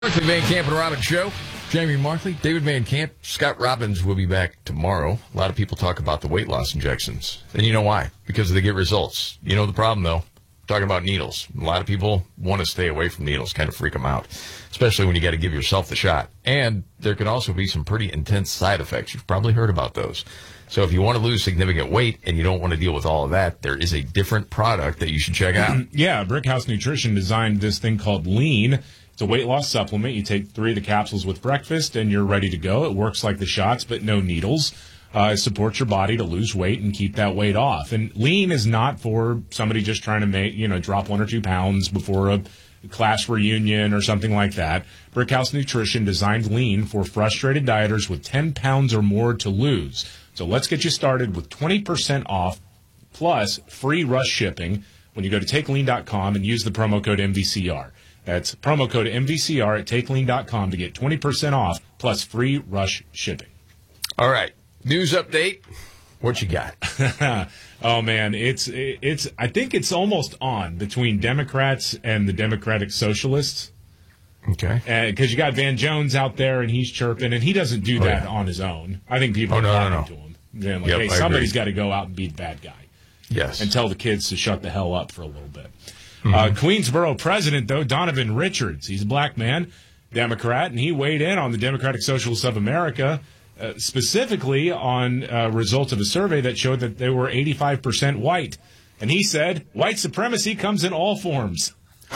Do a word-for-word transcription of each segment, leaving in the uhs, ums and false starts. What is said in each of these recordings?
Markley, Van Camp, and Robbins Show. Jamie Markley, David Van Camp, Scott Robbins will be back tomorrow. A lot of people talk about the weight loss injections. And you know why? Because they get results. You know the problem, though? We're talking about needles. A lot of people want to stay away from needles, kind of freak them out, especially when you got to give yourself the shot. And there can also be some pretty intense side effects. You've probably heard about those. So if you want to lose significant weight and you don't want to deal with all of that, there is a different product that you should check out. Yeah, Brickhouse Nutrition designed this thing called Lean. It's a weight loss supplement. You take three of the capsules with breakfast, and you're ready to go. It works like the shots, but no needles. Uh, it supports your body to lose weight and keep that weight off. And Lean is not for somebody just trying to make, you know, drop one or two pounds before a class reunion or something like that. Brickhouse Nutrition designed Lean for frustrated dieters with ten pounds or more to lose. So let's get you started with twenty percent off plus free rush shipping when you go to take lean dot com and use the promo code M V C R. That's promo code M V C R at take lean dot com to get twenty percent off plus free rush shipping. All right. News update. What you got? Oh, man. It's, it's, I think it's almost on between Democrats and the Democratic Socialists. Okay. Because uh, you got Van Jones out there, and he's chirping, and he doesn't do oh, that yeah. on his own. I think people oh, are no, talking no, no. to him. They're like, yep, hey, I somebody's got to go out and be the bad guy. Yes. And tell the kids to shut the hell up for a little bit. Mm-hmm. Uh, Queensboro president, though, Donovan Richards, he's a black man, Democrat, and he weighed in on the Democratic Socialists of America, uh, specifically on uh, results of a survey that showed that they were eighty-five percent white. And he said, white supremacy comes in all forms.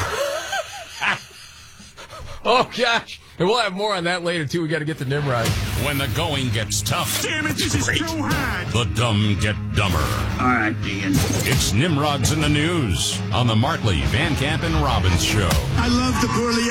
Oh, gosh. And we'll have more on that later, too. We got to get the Nimrod. When the going gets tough, damn it, this is too hard. The dumb get dumber. All right, Dean. It's Nimrods in the News on the Markley, Van Camp, and Robbins Show. I love the poorly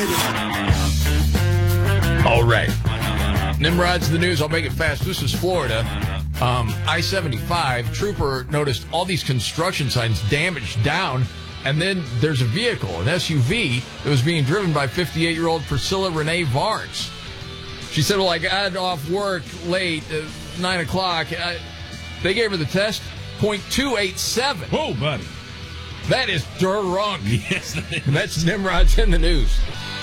educated. All right. Nimrod's in the News. I'll make it fast. This is Florida. Um, I seventy-five, trooper noticed all these construction signs damaged down. And then there's a vehicle, an S U V, that was being driven by fifty-eight-year-old Priscilla Renee Varnes. She said, well, I got off work late, uh, nine o'clock. I, they gave her the test, point two eight seven. Oh, buddy. That is dirt wrong. Yes. That's Nimrod's in the News.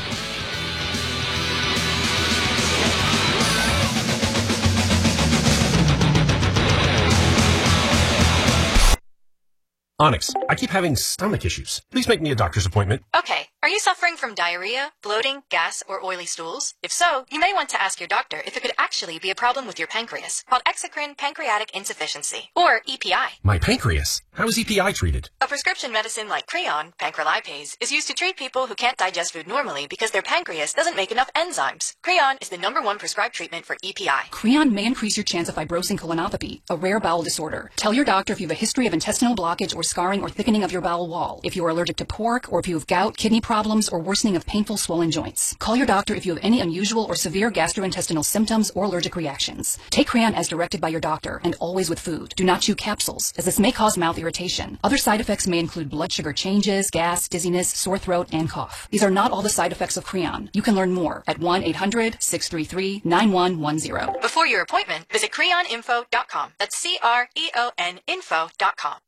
Onyx, I keep having stomach issues. Please make me a doctor's appointment. Okay. Are you suffering from diarrhea, bloating, gas, or oily stools? If so, you may want to ask your doctor if it could actually be a problem with your pancreas, called exocrine pancreatic insufficiency, or E P I. My pancreas? How is E P I treated? A prescription medicine like Creon, pancrelipase, is used to treat people who can't digest food normally because their pancreas doesn't make enough enzymes. Creon is the number one prescribed treatment for E P I. Creon may increase your chance of fibrosing colonopathy, a rare bowel disorder. Tell your doctor if you have a history of intestinal blockage or scarring or thickening of your bowel wall, if you are allergic to pork, or if you have gout, kidney problems, or worsening of painful swollen joints. Call your doctor if you have any unusual or severe gastrointestinal symptoms or allergic reactions. Take Creon as directed by your doctor, and always with food. Do not chew capsules, as this may cause mouth irritation. Other side effects may include blood sugar changes, gas, dizziness, sore throat, and cough. These are not all the side effects of Creon. You can learn more at one eight hundred, six three three, nine one one zero. Before your appointment, visit creon info dot com. That's C R E O N info dot com.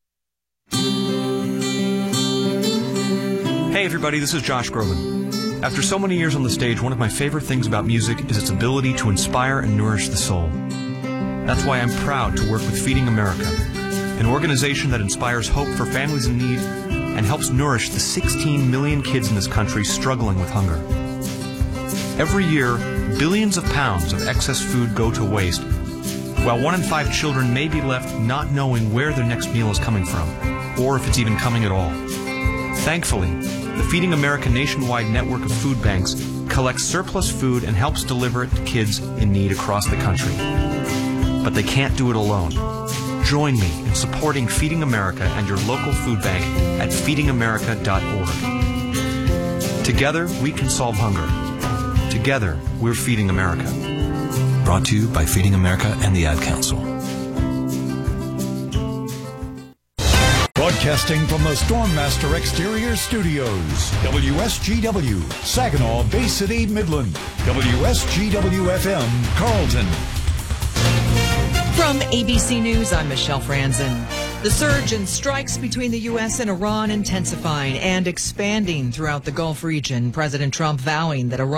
Hey everybody, this is Josh Groban. After so many years on the stage, one of my favorite things about music is its ability to inspire and nourish the soul. That's why I'm proud to work with Feeding America, an organization that inspires hope for families in need and helps nourish the sixteen million kids in this country struggling with hunger. Every year, billions of pounds of excess food go to waste, while one in five children may be left not knowing where their next meal is coming from, or if it's even coming at all. Thankfully, the Feeding America nationwide network of food banks collects surplus food and helps deliver it to kids in need across the country. But they can't do it alone. Join me in supporting Feeding America and your local food bank at feeding america dot org. Together, we can solve hunger. Together, we're Feeding America. Brought to you by Feeding America and the Ad Council. Broadcasting from the Stormmaster Exterior Studios, W S G W, Saginaw, Bay City, Midland, W S G W F M, Carlton. From A B C News, I'm Michelle Franzen. The surge in strikes between the U S and Iran intensifying and expanding throughout the Gulf region. President Trump vowing that Iran